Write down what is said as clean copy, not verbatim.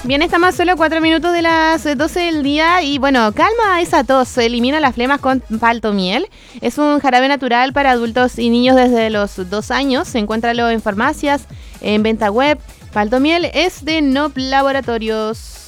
Bien, estamos a solo 4 minutos de las 12 del día y bueno, calma esa tos, elimina las flemas con Paltomiel. Es un jarabe natural para adultos y niños desde los 2 años. Encuéntralo en farmacias, en venta web. Paltomiel es de Nop Laboratorios.